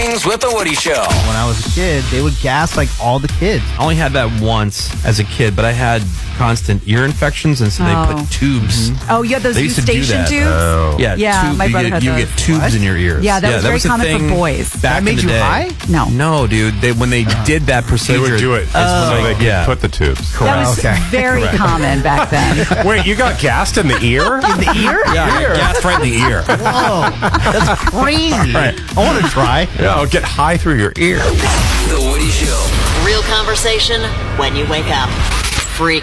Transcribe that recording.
Mornings with the Woody Show. When I was a kid, they would gas like all the kids. I only had that once as a kid, but I had constant ear infections, and so they put tubes. Oh, you had those They used to do Eustachian that. tubes? Yeah, my brother had you those. get tubes in your ears. Yeah, that was very a common for thing boys. Back That made in the you day. high? No. Dude. When they did that procedure, They would do it so they could put the tubes. That was very common back then. Wait, you got gassed in the ear? In the ear? Yeah, I got gassed right in the ear. Whoa, that's crazy. I want to try. Yeah, I'll get high through your ear. The Woody Show. Real conversation when you wake up.